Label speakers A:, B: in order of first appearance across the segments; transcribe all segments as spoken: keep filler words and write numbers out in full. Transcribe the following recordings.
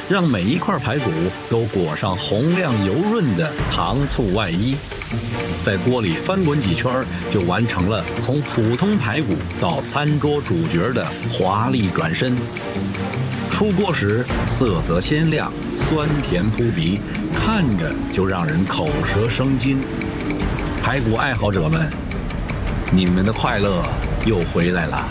A: 让每一块排骨都裹上红亮油润的糖醋外衣，在锅里翻滚几圈，就完成了从普通排骨到餐桌主角的华丽转身。出锅时色泽鲜亮，酸甜扑鼻，看着就让人口舌生津。排骨爱好者们，你们的快乐又回来了。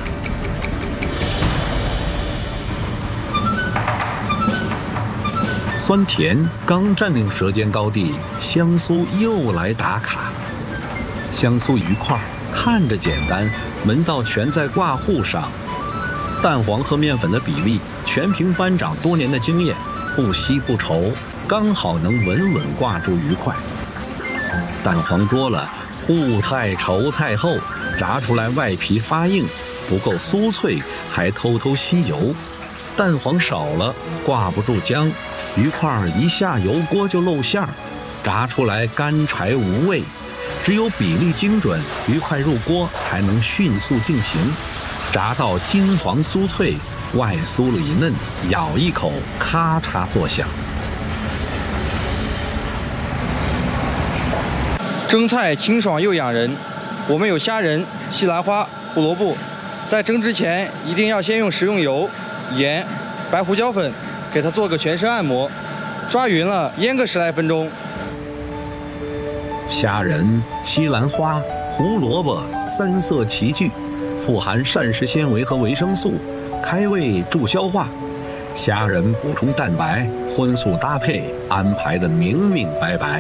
A: 酸甜刚占领舌尖高地，香酥又来打卡。香酥鱼块看着简单，门道全在挂糊上。蛋黄和面粉的比例全凭班长多年的经验，不稀不稠，刚好能稳稳挂住鱼块。蛋黄多了，糊太稠太厚，炸出来外皮发硬，不够酥脆，还偷偷吸油。蛋黄少了，挂不住浆，鱼块一下油锅就露馅儿，炸出来干柴无味。只有比例精准，鱼块入锅才能迅速定型，炸到金黄酥脆，外酥里嫩，咬一口咔嚓作响。
B: 蒸菜清爽又养人，我们有虾仁、西兰花、胡萝卜，在蒸之前一定要先用食用油、盐、白胡椒粉给它做个全身按摩，抓匀了腌个十来分钟。
A: 虾仁、西兰花、胡萝卜三色齐聚，富含膳食纤维和维生素，开胃助消化。虾仁补充蛋白，荤素搭配安排得明明白白。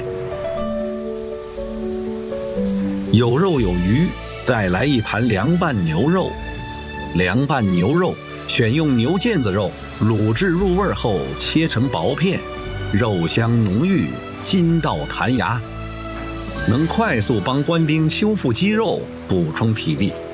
A: 有肉有鱼，再来一盘凉拌牛肉。凉拌牛肉选用牛腱子肉，卤制入味后切成薄片，肉香浓郁，筋道弹牙，能快速帮官兵修复肌肉，补充体力。